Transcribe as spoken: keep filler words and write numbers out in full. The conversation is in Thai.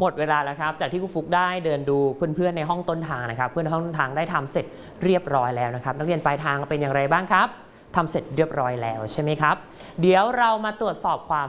หมดเวลาแล้วครับจากที่ครูฟุกได้เดินดูเพื่อนๆในห้องต้นทางนะครับเพื่อนในห้องต้นทางได้ทำเสร็จเรียบร้อยแล้วนะครับนักเรียนปลายทางเป็นอย่างไรบ้างครับทำเสร็จเรียบร้อยแล้วใช่ไหมครับเดี๋ยวเรามาตรวจสอบความ